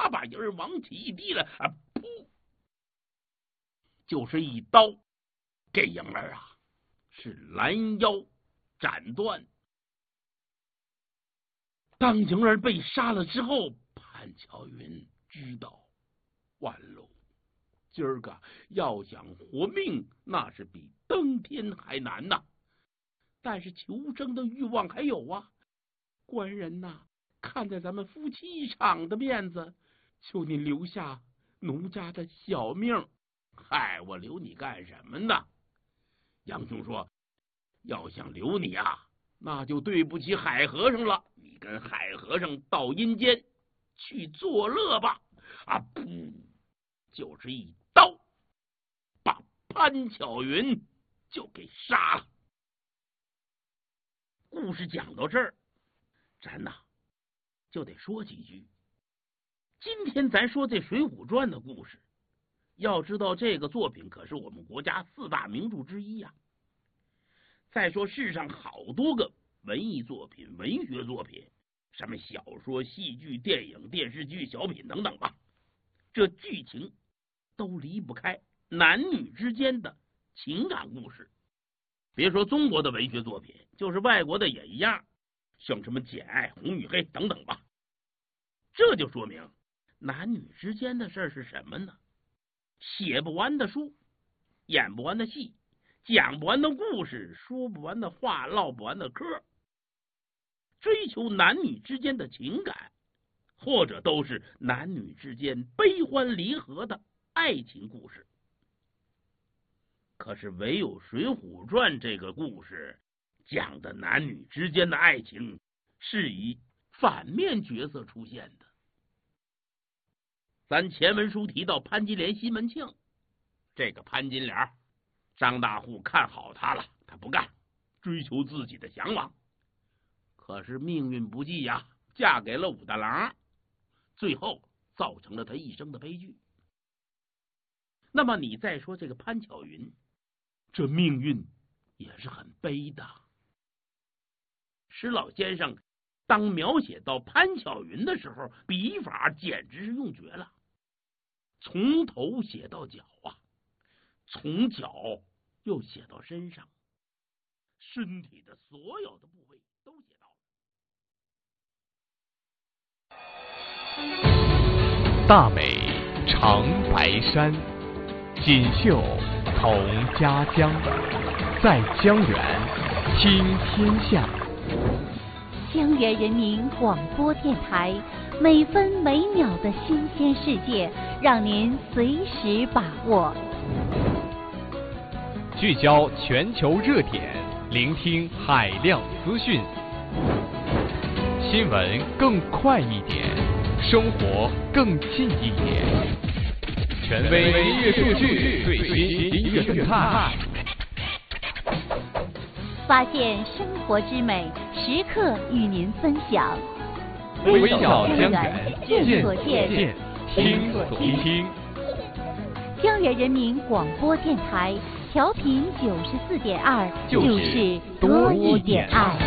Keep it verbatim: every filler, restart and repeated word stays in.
他把人儿往起一提了，啊，噗，就是一刀给颖儿啊是拦腰斩断。当颖儿被杀了之后，潘巧云知道完喽，今儿个要想活命，那是比登天还难呐。但是求生的欲望还有啊，官人呐，看在咱们夫妻一场的面子，求你留下奴家的小命。嗨，我留你干什么呢？杨雄说，要想留你啊，那就对不起海和尚了，你跟海和尚到阴间去作乐吧。啊，噗，就是一刀把潘巧云就给杀了。故事讲到这儿，咱呐就得说几句。今天咱说这《水浒传》的故事，要知道这个作品可是我们国家四大名著之一呀、啊。再说世上好多个文艺作品、文学作品，什么小说、戏剧、电影、电视剧、小品等等吧，这剧情都离不开男女之间的情感故事。别说中国的文学作品，就是外国的也一样，像什么《简爱》《红与黑》等等吧。这就说明男女之间的事儿是什么呢？写不完的书，演不完的戏，讲不完的故事，说不完的话，唠不完的嗑，追求男女之间的情感，或者都是男女之间悲欢离合的爱情故事。可是唯有《水浒传》这个故事讲的男女之间的爱情是以反面角色出现的。咱前文书提到潘金莲西门庆，这个潘金莲张大户看好他了，他不干，追求自己的向往。可是命运不济呀、啊，嫁给了武大郎，最后造成了他一生的悲剧。那么你再说这个潘巧云，这命运也是很悲的。施老先生当描写到潘巧云的时候，笔法简直是用绝了，从头写到脚啊，从脚又写到身上，身体的所有的部位都写到了。大美长白山，锦绣同家乡，在江源听天下。 江源人民广播电台，每分每秒的新鲜世界，让您随时把握。 聚焦全球热点，聆听海量资讯，新闻更快一点，生活更近一点。权威音乐数据，最新音乐动态， 发现生活之美，时刻与您分享。 微小江源，见所见，听所听。 江源人民广播电台，调频九十四点二，就是多一点爱。